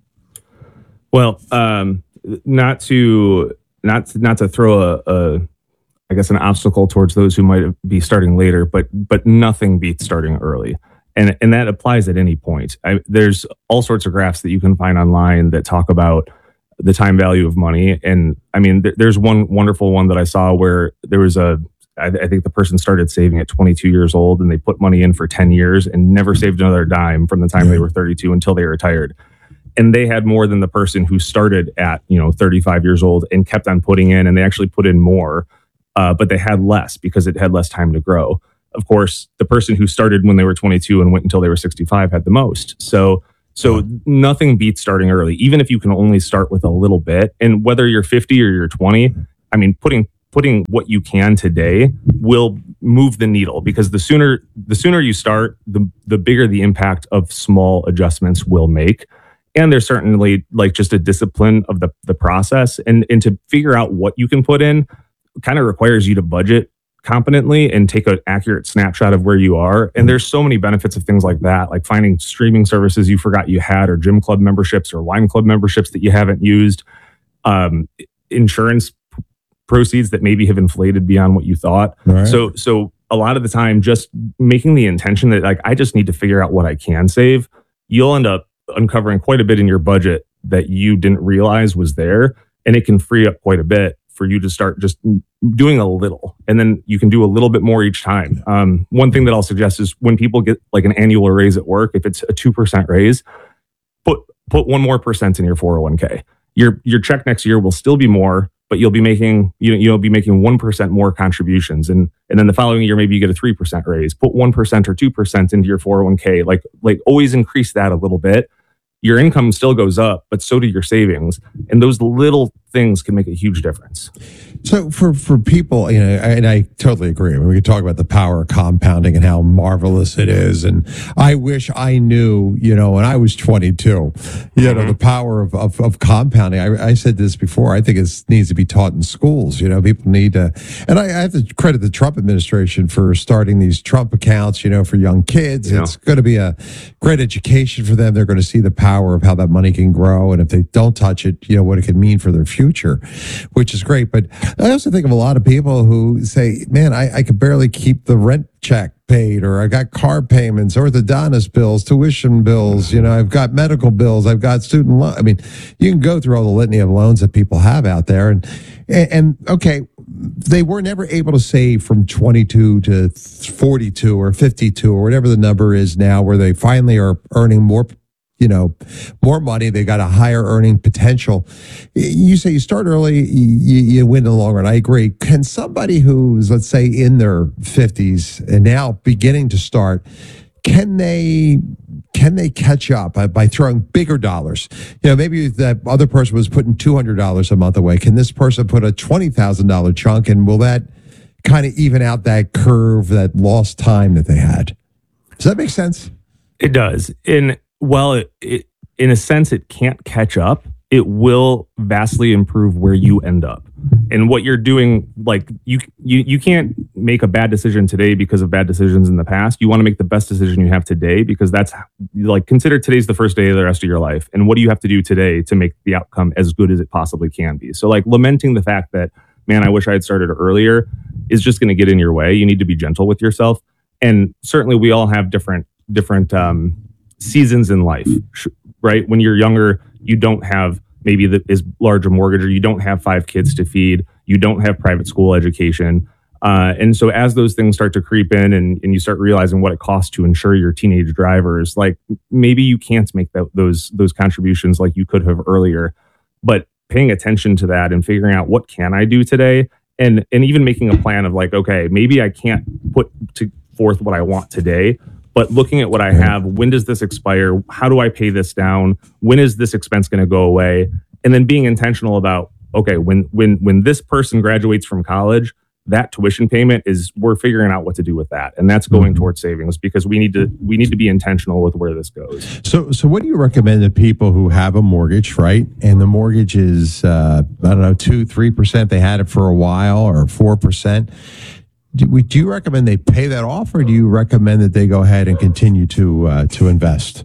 Well, um, not to not to, not to throw a, a, I guess, an obstacle towards those who might be starting later, but but nothing beats starting early. And and that applies at any point. I, there's all sorts of graphs that you can find online that talk about the time value of money. And I mean, th- there's one wonderful one that I saw where there was a I, I think the person started saving at twenty-two years old, and they put money in for ten years and never saved another dime from the time they were thirty-two until they retired. And they had more than the person who started at, you know, thirty-five years old and kept on putting in, and they actually put in more, uh, but they had less because it had less time to grow. Of course, the person who started when they were twenty-two and went until they were sixty-five had the most. So, so nothing beats starting early, even if you can only start with a little bit. And whether you're fifty or you're twenty, I mean, putting putting what you can today will move the needle, because the sooner the sooner you start, the the bigger the impact of small adjustments will make. And there's certainly like just a discipline of the the process, and and to figure out what you can put in kind of requires you to budget competently and take an accurate snapshot of where you are. And there's so many benefits of things like that, like finding streaming services you forgot you had, or gym club memberships or wine club memberships that you haven't used, um, insurance p- proceeds that maybe have inflated beyond what you thought. Right. So, so a lot of the time, just making the intention that like, I just need to figure out what I can save, you'll end up uncovering quite a bit in your budget that you didn't realize was there. And it can free up quite a bit for you to start just doing a little, and then you can do a little bit more each time. Um, one thing that I'll suggest is when people get like an annual raise at work, if it's a two percent raise, put put one more percent in your four oh one k. Your your check next year will still be more, but you'll be making you know you'll be making one percent more contributions, and and then the following year maybe you get a three percent raise. Put one percent or two percent into your four oh one k. Like like always increase that a little bit. Your income still goes up, but so do your savings. And those little things can make a huge difference. So for, for people, you know, and I totally agree. I mean, we could talk about the power of compounding and how marvelous it is. And I wish I knew, you know, when I was twenty-two, you mm-hmm. know, the power of, of, of compounding. I, I said this before. I think it needs to be taught in schools. You know, people need to, and I, I have to credit the Trump administration for starting these Trump accounts, you know, for young kids. Yeah. It's going to be a great education for them. They're going to see the power of how that money can grow. And if they don't touch it, you know, what it could mean for their future, which is great. But I also think of a lot of people who say, man, I, I could barely keep the rent check paid, or I got car payments, orthodontist bills, tuition bills, you know, I've got medical bills, I've got student loan. I mean, you can go through all the litany of loans that people have out there. And, and, and okay, they were never able to save from twenty-two to forty-two or fifty-two or whatever the number is now, where they finally are earning more, you know, more money. They got a higher earning potential. You say you start early, you, you win in the long run. I agree. Can somebody who's, let's say, in their fifties and now beginning to start, can they can they catch up by, by throwing bigger dollars? You know, maybe that other person was putting two hundred dollars a month away. Can this person put a twenty thousand dollars chunk, and will that kind of even out that curve, that lost time that they had? Does that make sense? It does. In Well, it, it, in a sense, it can't catch up. It will vastly improve where you end up. And what you're doing, like you, you, you can't make a bad decision today because of bad decisions in the past. You want to make the best decision you have today, because that's like, consider today's the first day of the rest of your life. And what do you have to do today to make the outcome as good as it possibly can be? So like lamenting the fact that, man, I wish I had started earlier is just going to get in your way. You need to be gentle with yourself. And certainly we all have different, different, um, seasons in life, right? When you're younger, you don't have maybe the, as large a mortgage, or you don't have five kids to feed, you don't have private school education. Uh, and so as those things start to creep in, and, and you start realizing what it costs to insure your teenage drivers, like maybe you can't make that, those those contributions like you could have earlier. But paying attention to that and figuring out what can I do today, and and even making a plan of like, okay, maybe I can't put to forth what I want today, but looking at what I have, when does this expire? How do I pay this down? When is this expense going to go away? And then being intentional about, okay, when when when this person graduates from college, that tuition payment is, we're figuring out what to do with that, and that's going mm-hmm. towards savings, because we need to we need to be intentional with where this goes. So, so what do you recommend to people who have a mortgage, right? And the mortgage is uh, I don't know, two, three percent. They had it for a while, or four percent. Do, we, do you recommend they pay that off, or do you recommend that they go ahead and continue to uh, to invest?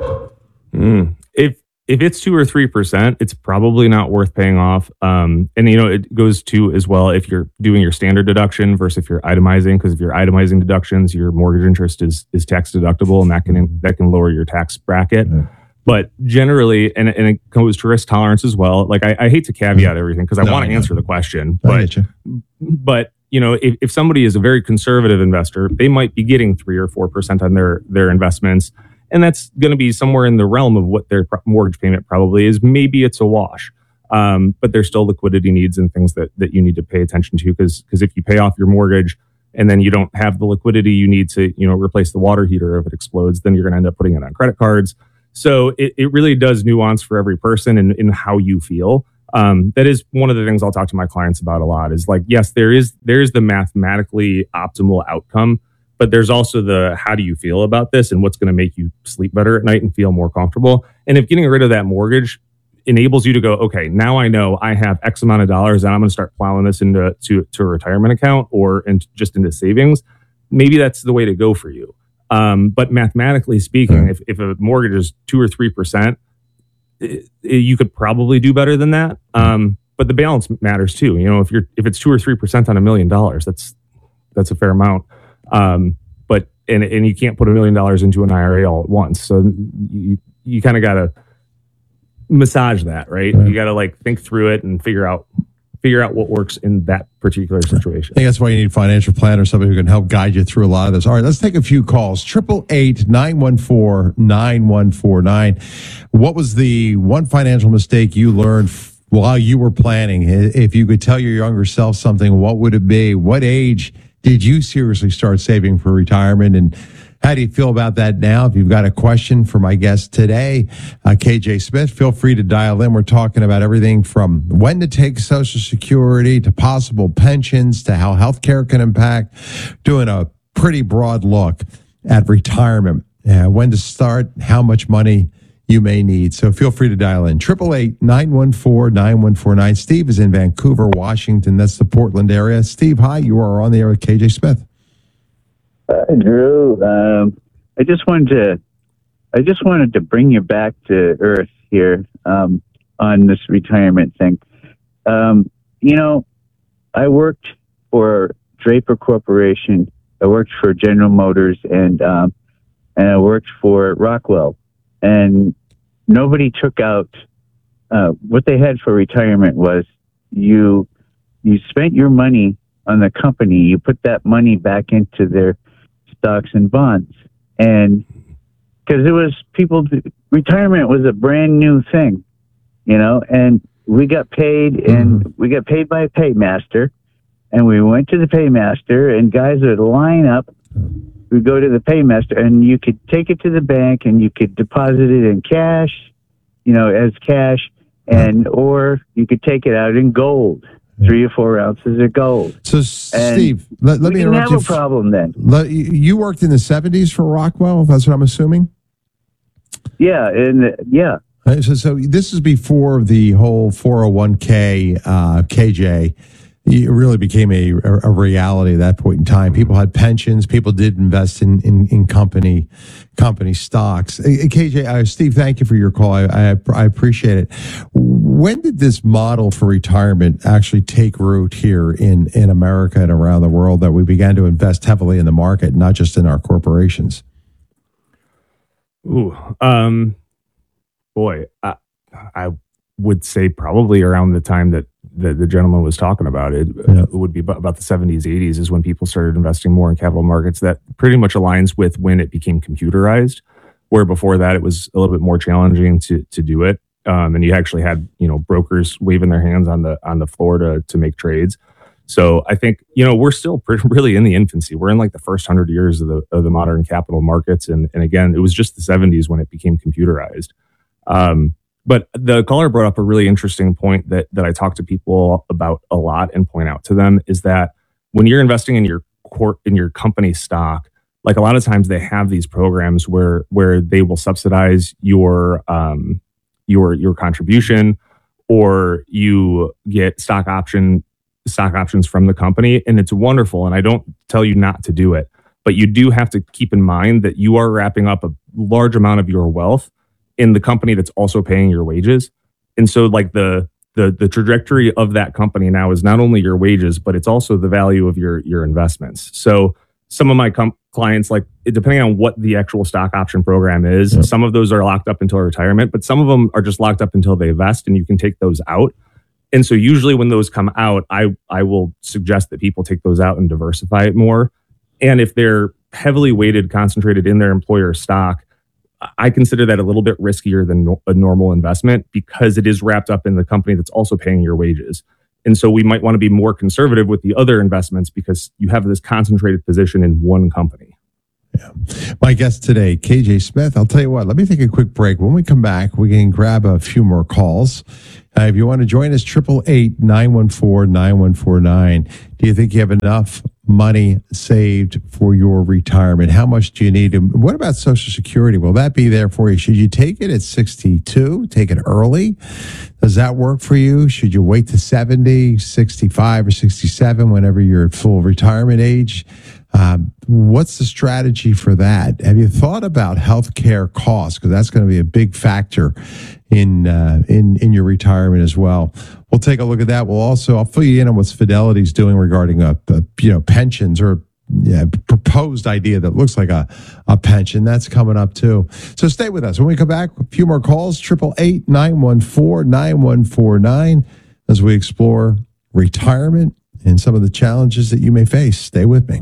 Mm. If if it's two or three percent, it's probably not worth paying off. Um, and you know, it goes to as well if you're doing your standard deduction versus if you're itemizing. Because if you're itemizing deductions, your mortgage interest is is tax deductible, and that can that can lower your tax bracket. Yeah. But generally, and, and it goes to risk tolerance as well. Like I, I hate to caveat everything because I no, want to answer the question, but but you know, if, if somebody is a very conservative investor, they might be getting three or four percent on their their investments, and that's going to be somewhere in the realm of what their pro- mortgage payment probably is. Maybe it's a wash, um, but there's still liquidity needs and things that that you need to pay attention to, because because if you pay off your mortgage and then you don't have the liquidity you need to, you know, replace the water heater if it explodes, then you're going to end up putting it on credit cards. So it, it really does nuance for every person in, in how you feel. Um, that is one of the things I'll talk to my clients about a lot, is like, yes, there is there is the mathematically optimal outcome, but there's also the how do you feel about this and what's going to make you sleep better at night and feel more comfortable. And if getting rid of that mortgage enables you to go, okay, now I know I have X amount of dollars and I'm going to start plowing this into to, to a retirement account or in, just into savings, maybe that's the way to go for you. Um, but mathematically speaking, if, if a mortgage is two or three percent, It, it, you could probably do better than that, um, but the balance matters too. You know, if you're if it's two or three percent on a million dollars, that's that's a fair amount. Um, but and and you can't put a million dollars into an I R A all at once. So you you kind of got to massage that, right? right? You got to like think through it and figure out figure out what works in that particular situation. I think that's why you need a financial planner, somebody who can help guide you through a lot of this. All right, let's take a few calls. Triple eight nine one four nine one four nine. What was the one financial mistake you learned f- while you were planning? If you could tell your younger self something, what would it be? What age did you seriously start saving for retirement? And how do you feel about that now? If you've got a question for my guest today, uh, K J Smith, feel free to dial in. We're talking about everything from when to take Social Security to possible pensions to how healthcare can impact, doing a pretty broad look at retirement, uh, when to start, how much money you may need. So feel free to dial in. eight eight eight, nine one four, nine one four nine. Steve is in Vancouver, Washington. That's the Portland area. Steve, hi. You are on the air with K J Smith. Uh, Drew, um, I just wanted to, I just wanted to bring you back to earth here um, on this retirement thing. Um, you know, I worked for Draper Corporation. I worked for General Motors, and um, and I worked for Rockwell. And nobody took out uh, what they had for retirement was you you spent your money on the company. You put that money back into their stocks and bonds, and because it was people, retirement was a brand new thing, you know, and we got paid, and mm-hmm. we got paid by a paymaster, and we went to the paymaster, and guys would line up. We go to the paymaster, and you could take it to the bank, and you could deposit it in cash, you know, as cash, and or you could take it out in gold. Three or four ounces of gold. So, and Steve, let, let me didn't interrupt have you. a problem then. Let, you worked in the seventies for Rockwell. That's what I'm assuming. Yeah, and yeah. So, so this is before the whole four oh one k, uh, K J. It really became a, a reality at that point in time. People had pensions. People did invest in in, in company company stocks. K J, uh, Steve, thank you for your call. I, I I appreciate it. When did this model for retirement actually take root here in in America and around the world, that we began to invest heavily in the market, not just in our corporations? Ooh, um, boy, I, I would say probably around the time that the, the gentleman was talking about it, yeah. It would be about the seventies, eighties is when people started investing more in capital markets. That pretty much aligns with when it became computerized, where before that it was a little bit more challenging to to do it. Um, and you actually had, you know, brokers waving their hands on the on the floor to to make trades. So I think, you know, we're still pretty, really in the infancy. We're in like the first hundred years of the of the modern capital markets. And and again, it was just the seventies when it became computerized. Um, But the caller brought up a really interesting point that that I talk to people about a lot and point out to them, is that when you're investing in your court in your company stock, like a lot of times they have these programs where where they will subsidize your um your your contribution, or you get stock option stock options from the company, and it's wonderful. And I don't tell you not to do it, but you do have to keep in mind that you are wrapping up a large amount of your wealth in the company that's also paying your wages. And so like the the the trajectory of that company now is not only your wages, but it's also the value of your your investments. So some of my com- clients, like depending on what the actual stock option program is, yeah. Some of those are locked up until retirement, but some of them are just locked up until they vest, and you can take those out. And so usually when those come out, I, I will suggest that people take those out and diversify it more. And if they're heavily weighted, concentrated in their employer stock, I consider that a little bit riskier than no, a normal investment because it is wrapped up in the company that's also paying your wages. And so we might want to be more conservative with the other investments because you have this concentrated position in one company. Yeah. My guest today, K J Smith. I'll tell you what, let me take a quick break. When we come back, we can grab a few more calls. Uh, if you want to join us, eight eight eight, nine one four, nine one four nine. Do you think you have enough money saved for your retirement? How much do you need? And what about Social Security? Will that be there for you? Should you take it at sixty-two? Take it early? Does that work for you? Should you wait to seventy, sixty-five, or sixty-seven whenever you're at full retirement age? Um, what's the strategy for that? Have you thought about healthcare costs? Because that's going to be a big factor in uh, in in your retirement as well. We'll take a look at that. We'll also I'll fill you in on what Fidelity's doing regarding a, a you know pensions or yeah, proposed idea that looks like a a pension. That's coming up too. So stay with us. When we come back, a few more calls. eight eight eight, nine one four, nine one four nine as we explore retirement and some of the challenges that you may face. Stay with me.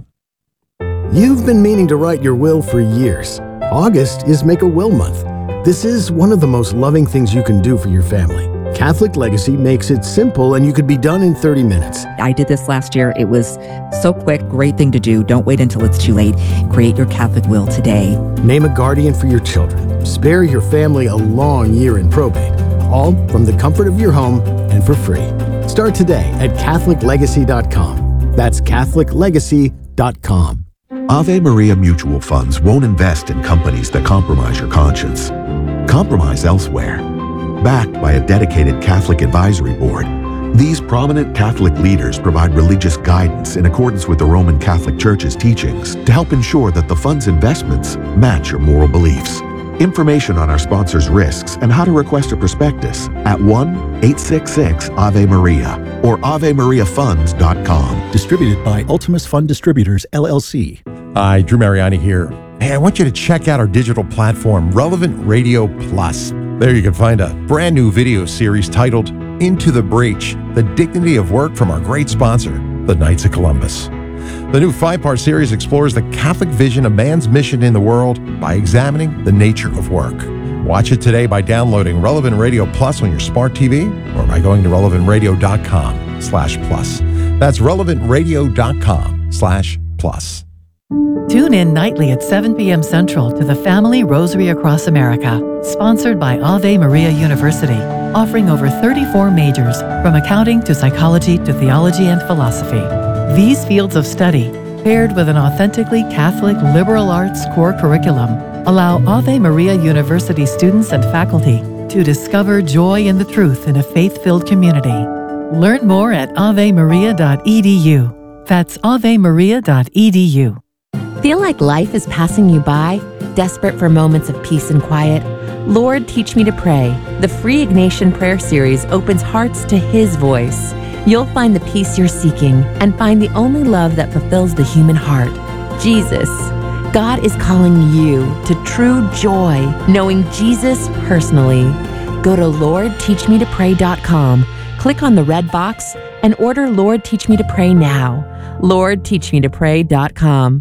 You've been meaning to write your will for years. August is Make a Will Month. This is one of the most loving things you can do for your family. Catholic Legacy makes it simple and you could be done in thirty minutes. I did this last year. It was so quick, great thing to do. Don't wait until it's too late. Create your Catholic will today. Name a guardian for your children. Spare your family a long year in probate. All from the comfort of your home and for free. Start today at Catholic Legacy dot com. That's Catholic Legacy dot com. Ave Maria Mutual Funds won't invest in companies that compromise your conscience. Compromise elsewhere. Backed by a dedicated Catholic advisory board, these prominent Catholic leaders provide religious guidance in accordance with the Roman Catholic Church's teachings to help ensure that the fund's investments match your moral beliefs. Information on our sponsors' risks and how to request a prospectus at one eight six six Ave Maria or ave maria funds dot com. Distributed by Ultimus Fund Distributors, L L C. Hi, Drew Mariani here. Hey, I want you to check out our digital platform, Relevant Radio Plus. There you can find a brand new video series titled Into the Breach, The Dignity of Work from our great sponsor, the Knights of Columbus. The new five-part series explores the Catholic vision of man's mission in the world by examining the nature of work. Watch it today by downloading Relevant Radio Plus on your smart T V or by going to relevant radio dot com slash plus. That's relevant radio dot com slash plus. Tune in nightly at seven p.m. Central to the Family Rosary Across America, sponsored by Ave Maria University, offering over thirty-four majors, from accounting to psychology to theology and philosophy. These fields of study, paired with an authentically Catholic liberal arts core curriculum, allow Ave Maria University students and faculty to discover joy in the truth in a faith-filled community. Learn more at ave maria dot e d u. That's ave maria dot e d u. Feel like life is passing you by? Desperate for moments of peace and quiet? Lord, Teach Me to Pray. The free Ignatian Prayer Series opens hearts to His voice. You'll find the peace you're seeking and find the only love that fulfills the human heart, Jesus. God is calling you to true joy, knowing Jesus personally. Go to lord teach me to pray dot com, click on the red box, and order Lord Teach Me to Pray now. lord teach me to pray dot com.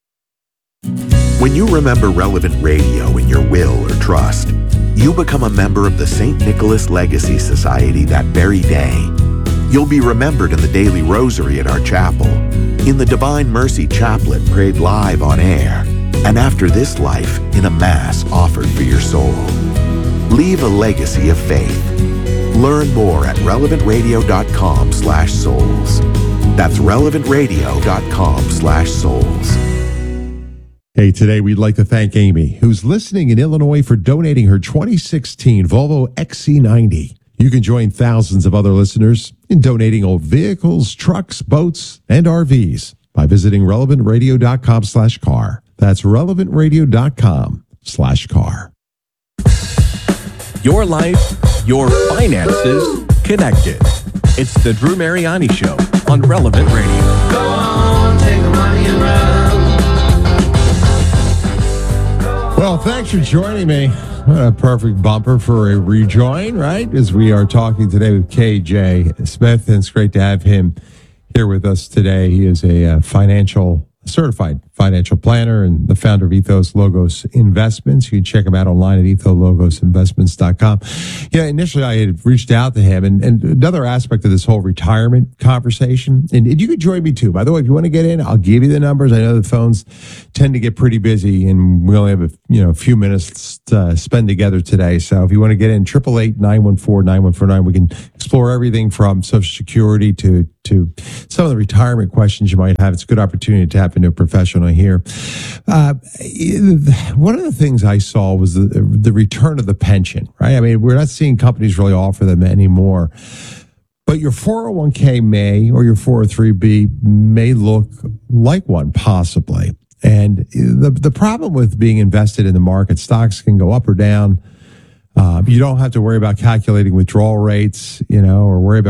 When you remember Relevant Radio in your will or trust, you become a member of the Saint Nicholas Legacy Society that very day. You'll be remembered in the daily rosary at our chapel, in the Divine Mercy Chaplet prayed live on air, and after this life, in a Mass offered for your soul. Leave a legacy of faith. Learn more at relevant radio dot com slash souls. That's relevant radio dot com slash souls. Hey, today we'd like to thank Amy, who's listening in Illinois, for donating her twenty sixteen Volvo X C ninety. You can join thousands of other listeners in donating old vehicles, trucks, boats, and R Vs by visiting relevant radio dot com slash car. That's relevant radio dot com slash car. Your life, your finances, connected. It's the Drew Mariani Show on Relevant Radio. Go on, take the money and run. Well, thanks for joining me. What a perfect bumper for a rejoin, right? As we are talking today with K J Smith, and it's great to have him here with us today. He is a uh, financial, certified financial planner and the founder of Ethos Logos Investments. You can check him out online at ethos logos investments dot com. Yeah, initially I had reached out to him, and, and another aspect of this whole retirement conversation, and, and you could join me too. By the way, if you want to get in, I'll give you the numbers. I know the phones tend to get pretty busy, and we only have a you know a few minutes to spend together today. So if you want to get in, eight eight eight, nine one four, nine one four nine. We can explore everything from Social Security to to some of the retirement questions you might have. It's a good opportunity to tap into a professional here. Uh, one of the things I saw was the, the return of the pension, right? I mean, we're not seeing companies really offer them anymore. But your four oh one k may, or your four oh three b may look like one, possibly. And the, the problem with being invested in the market, stocks can go up or down. Uh, you don't have to worry about calculating withdrawal rates, you know, or worry about